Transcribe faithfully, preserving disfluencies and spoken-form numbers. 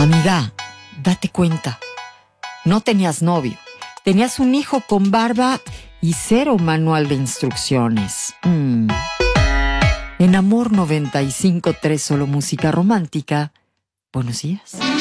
Amiga, date cuenta. No tenías novio. Tenías un hijo con barba y cero manual de instrucciones. Mm. En Amor noventa y cinco punto tres, solo música romántica. Buenos días.